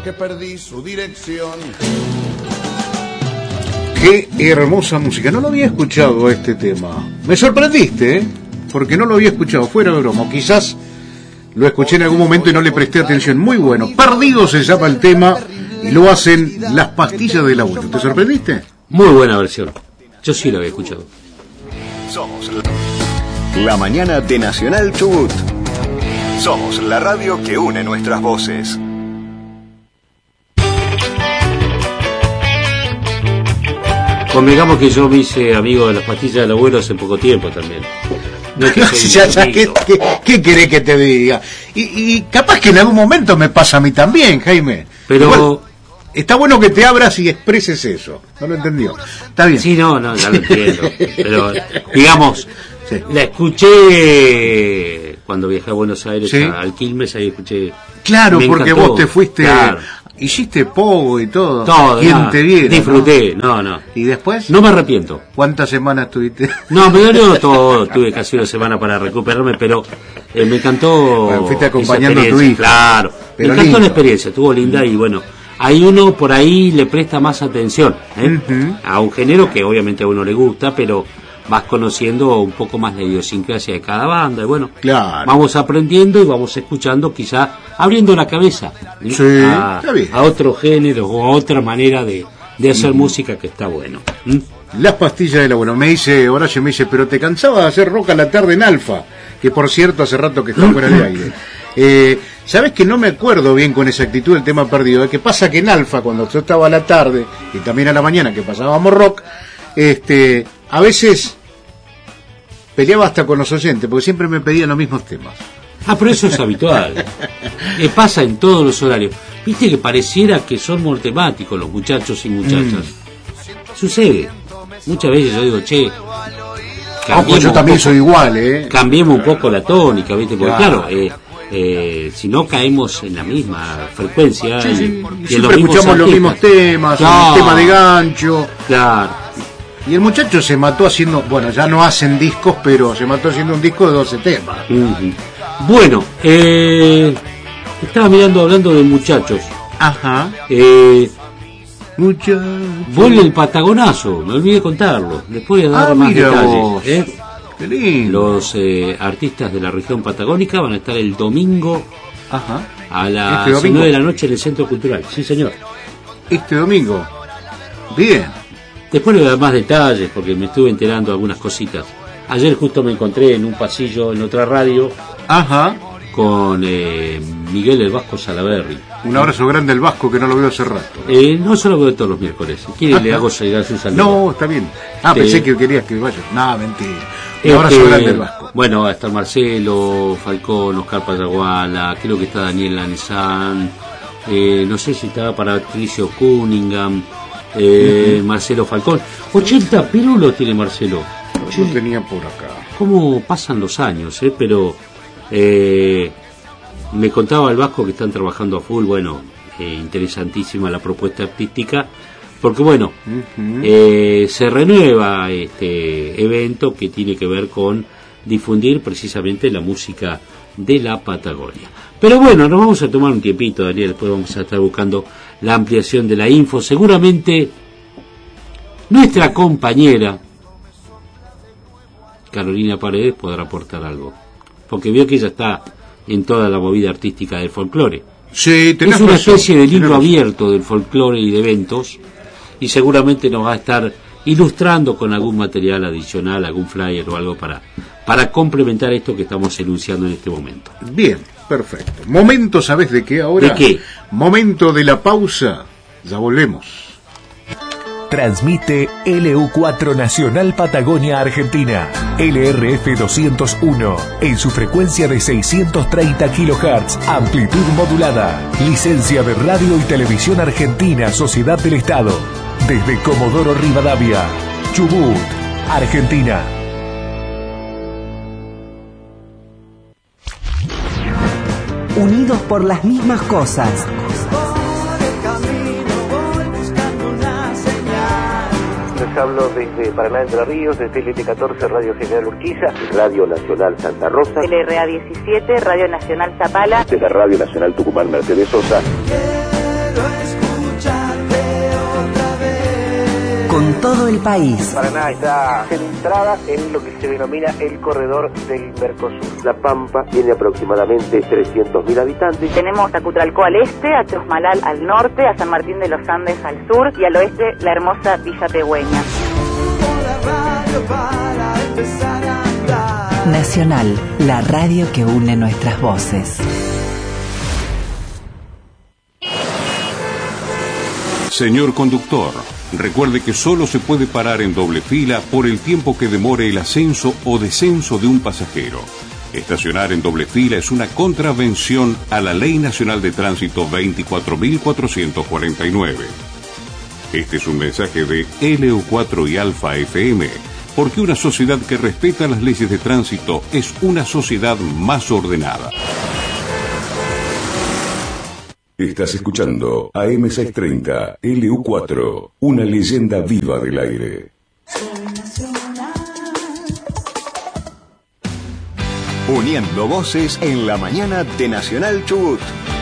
que perdí su dirección. Qué hermosa música, no lo había escuchado este tema. Me sorprendiste, porque no lo había escuchado, fuera de broma. Quizás lo escuché en algún momento y no le presté atención. Muy bueno, Perdido se llama el tema y lo hacen Las Pastillas del Abuelo. ¿Te sorprendiste? Muy buena versión, yo sí lo había escuchado. Somos la mañana de Nacional Chubut. Somos la radio que une nuestras voces. Convengamos que yo me hice amigo de Las Pastillas del Abuelo hace poco tiempo también. No es que soy ¿Qué querés que te diga? Y capaz que en algún momento me pasa a mí también, Jaime. Pero igual, está bueno que te abras y expreses eso. ¿No lo entendió? Está bien. Sí, no, ya lo entiendo. Pero, digamos, sí. La escuché cuando viajé a Buenos Aires, ¿sí? Al Quilmes, ahí escuché. Claro, porque vos te fuiste, claro. Hiciste pogo y todo. ¿Quién te viera? Disfruté, ¿no? ¿Y después? No me arrepiento. ¿Cuántas semanas tuviste? No, me dolió todo. Tuve casi una semana para recuperarme, pero me encantó. Bueno, fuiste acompañando a tu hija. Claro, pero me encantó lindo. La experiencia, estuvo linda y bueno. Ahí uno por ahí le presta más atención a un género que obviamente a uno le gusta, pero vas conociendo un poco más la idiosincrasia de cada banda y bueno, claro. Vamos aprendiendo y vamos escuchando, quizá abriendo la cabeza a otro género o a otra manera de hacer música que está bueno. Las Pastillas del Abuelo. Horacio me dice, pero te cansaba de hacer rock a la tarde en Alfa, que por cierto hace rato que está fuera de aire. ¿Sabes que no me acuerdo bien con exactitud el tema Perdido? ¿Qué pasa? Que en Alfa, cuando yo estaba a la tarde y también a la mañana que pasábamos rock, a veces peleaba hasta con los oyentes, porque siempre me pedían los mismos temas. Pero eso es habitual. Pasa en todos los horarios. Viste que pareciera que son monotemáticos los muchachos y muchachas. Sucede. Muchas veces yo digo, yo también soy igual, cambiemos un poco la tónica, ¿viste? Porque claro, si no caemos en la misma frecuencia. Sí. Y siempre escuchamos los mismos temas, el tema de gancho. Claro. Y el muchacho se mató haciendo, bueno, ya no hacen discos, pero se mató haciendo un disco de 12 temas. Bueno, estaba hablando de muchachos. Ajá. Muchachos. Vuelve el Patagonazo, me olvidé contarlo. Les voy a dar más detalles. Qué lindo. Los artistas de la región patagónica van a estar el domingo a las 9 de la noche en el Centro Cultural. Sí, señor. Este domingo. Bien. Después le voy a dar más detalles porque me estuve enterando algunas cositas. Ayer justo me encontré en un pasillo en otra radio con Miguel el Vasco Salaberry. Un abrazo grande al Vasco, que no lo veo hace rato. No solo veo todos los miércoles. Si quiere le hago llegar su saludo. No, está bien. Pensé que querías que vaya. No, mentira. Un abrazo grande al Vasco. Bueno, va a estar Marcelo Falcón, Oscar Payaguala, creo que está Daniel Lanzán, no sé si está Patricio Cunningham, Marcelo Falcón. 80 pirulos tiene Marcelo. Lo tenía por acá. ¿Cómo pasan los años? Pero me contaba el Vasco que están trabajando a full. Bueno, interesantísima la propuesta artística, porque bueno, se renueva este evento que tiene que ver con difundir precisamente la música de la Patagonia. Pero bueno, nos vamos a tomar un tiempito, Daniel, después vamos a estar buscando la ampliación de la info. Seguramente nuestra compañera Carolina Paredes podrá aportar algo, porque veo que ella está en toda la movida artística del folclore. Sí, es una especie de libro abierto del folclore y de eventos, y seguramente nos va a estar ilustrando con algún material adicional, algún flyer o algo para complementar esto que estamos enunciando en este momento. Bien, perfecto. Momento, ¿sabes de qué ahora? ¿De qué? Momento de la pausa. Ya volvemos. Transmite LU4 Nacional Patagonia Argentina, LRF 201, en su frecuencia de 630 kHz, amplitud modulada, licencia de Radio y Televisión Argentina, Sociedad del Estado, desde Comodoro Rivadavia, Chubut, Argentina. Unidos por las mismas cosas. Les hablo desde Paraná, Entre Ríos, desde LT14 Radio General Urquiza, Radio Nacional Santa Rosa, LRA 17 Radio Nacional Zapala, desde Radio Nacional Tucumán Mercedes Sosa. con todo el país. Paraná está centrada en lo que se denomina el corredor del Mercosur. La Pampa tiene aproximadamente 300.000 habitantes. Tenemos a Cutralcó al este, a Chosmalal al norte, a San Martín de los Andes al sur y al oeste la hermosa Villa Pegüeña. Nacional, la radio que une nuestras voces. Señor conductor, recuerde que solo se puede parar en doble fila por el tiempo que demore el ascenso o descenso de un pasajero. Estacionar en doble fila es una contravención a la Ley Nacional de Tránsito 24.449. Este es un mensaje de LU4 y Alfa FM, porque una sociedad que respeta las leyes de tránsito es una sociedad más ordenada. Estás escuchando AM630 LU4, una leyenda viva del aire. Uniendo voces en la mañana de Nacional Chubut.